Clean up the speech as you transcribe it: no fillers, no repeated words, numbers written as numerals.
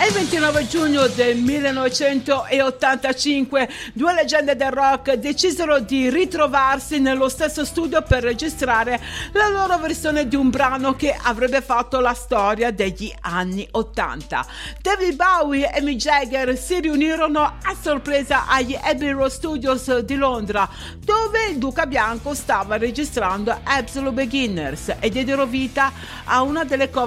È il 29 giugno del 1985, due leggende del rock decisero di ritrovarsi nello stesso studio per registrare la loro versione di un brano che avrebbe fatto la storia degli anni 80. David Bowie e Mick Jagger si riunirono a sorpresa agli Abbey Road Studios di Londra, dove il Duca Bianco stava registrando Absolute Beginners, e diedero vita a una delle cover